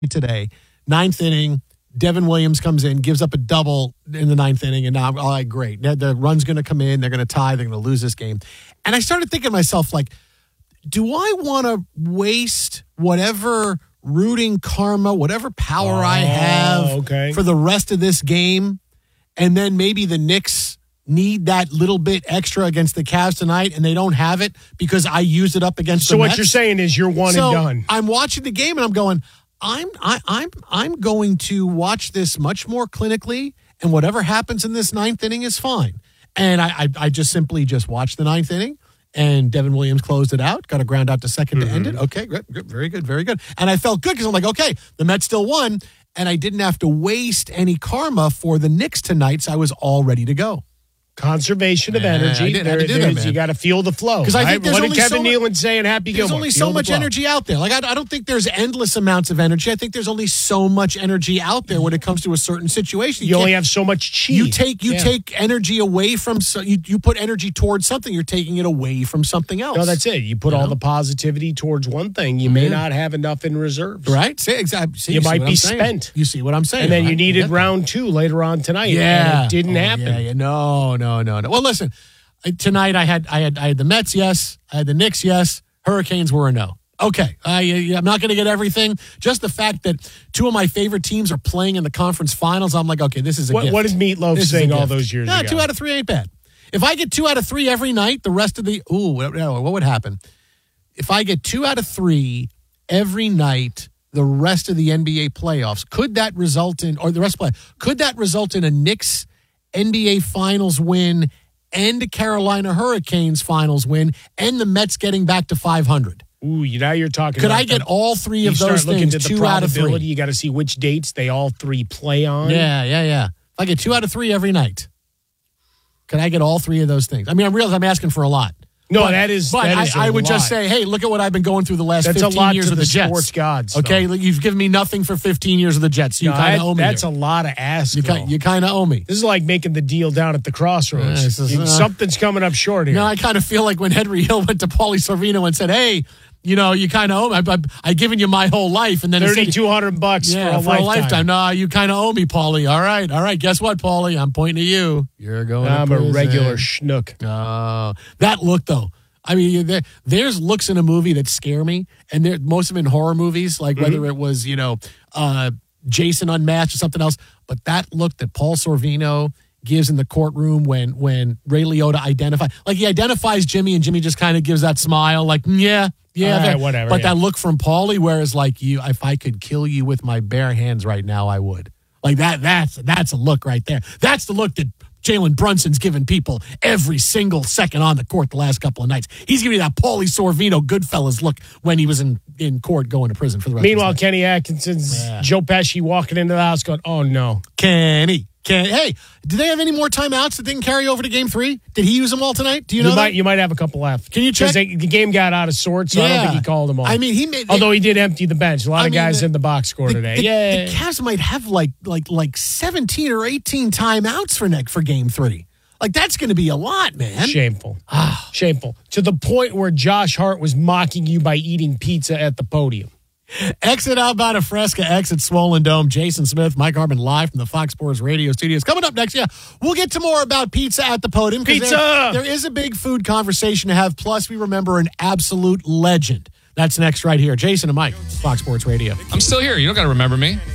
today. Ninth inning, Devin Williams comes in, gives up a double in the ninth inning, and now I'm like, great. The run's going to come in. They're going to tie. They're going to lose this game. And I started thinking to myself, like, do I want to waste whatever rooting karma, whatever power I have for the rest of this game, and then maybe the Knicks need that little bit extra against the Cavs tonight, and they don't have it because I used it up against the Mets? So what you're saying is you're one and done. I'm watching the game, and I'm going, I'm going to watch this much more clinically, and whatever happens in this ninth inning is fine. And I just simply watched the ninth inning, and Devin Williams closed it out, got a ground out to second to end it. Okay, good, very good, very good. And I felt good because I'm like, okay, the Mets still won, and I didn't have to waste any karma for the Knicks tonight, so I was all ready to go. Conservation of energy. You got to feel the flow. Because I think what did Kevin Nealon say in Happy Gilmore? There's only so much energy out there. Like I don't think there's endless amounts of energy. I think there's only so much energy out there when it comes to a certain situation. You only have so much chi. You take energy away from you put energy towards something. You're taking it away from something else. No, that's it. You put all the positivity towards one thing. You may not have enough in reserves. Right? Exactly. You might be spent. You see what I'm saying? And then you needed round 2 later on tonight. Yeah, and it didn't happen. Yeah. No. Well, listen. Tonight I had the Mets, yes. I had the Knicks, yes. Hurricanes were a no. Okay, I'm not going to get everything. Just the fact that 2 of my favorite teams are playing in the conference finals, I'm like, okay, this is a gift. What did Meatloaf sing all those years ago? 2 out of 3 ain't bad. If I get 2 out of 3 every night, the rest of the what would happen? If I get 2 out of 3 every night, the rest of the NBA playoffs, could that result in a Knicks NBA Finals win and a Carolina Hurricanes Finals win and the Mets getting back to 500? Ooh, now you're talking. Could I get all 3 of those things? 2 out of 3. You got to see which dates they all 3 play on. Yeah. If I get 2 out of 3 every night, could I get all 3 of those things? I mean, I realize I'm asking for a lot. No, that is. I would just say, hey, look at what I've been going through the last 15 years with the Jets. Sports gods. Okay, you've given me nothing for 15 years of the Jets. So you kind of owe me. That's a lot of ask. You kind of owe me. This is like making the deal down at the crossroads. Something's coming up short here. No, I kind of feel like when Henry Hill went to Paulie Sorvino and said, hey, you kind of owe me. I've given you my whole life, and then $3,200 for a lifetime. No, you kind of owe me, Paulie. All right. Guess what, Paulie? I'm pointing to you. You're going. I'm a regular schnook. That look though. I mean, there's looks in a movie that scare me, and most of them in horror movies, like whether it was Jason Unmasked or something else. But that look that Paul Sorvino gives in the courtroom when Ray Liotta identifies Jimmy, and Jimmy just kind of gives that smile, like whatever. But that look from Paulie, whereas if I could kill you with my bare hands right now, I would. Like that's a look right there. That's the look that Jalen Brunson's given people every single second on the court the last couple of nights. He's giving you that Paulie Sorvino Goodfellas look when he was in court going to prison for the rest Meanwhile, of his life. Kenny Atkinson's Joe Pesci walking into the house going, oh, no. Kenny. Hey, did they have any more timeouts that didn't carry over to Game 3? Did he use them all tonight? Do you know that? You might have a couple left. Can you check? Because the game got out of sorts, so I don't think he called them all. I mean, although he did empty the bench. A lot of guys in the box score today. The Cavs might have like 17 or 18 timeouts for Game 3. Like, that's going to be a lot, man. Shameful. Shameful. To the point where Josh Hart was mocking you by eating pizza at the podium. Exit Alvada Fresca, exit Swollen Dome. Jason Smith, Mike Harmon live from the Fox Sports Radio studios. Coming up next, we'll get to more about pizza at the podium. Pizza! There is a big food conversation to have. Plus, we remember an absolute legend. That's next right here. Jason and Mike, Fox Sports Radio. I'm still here. You don't got to remember me.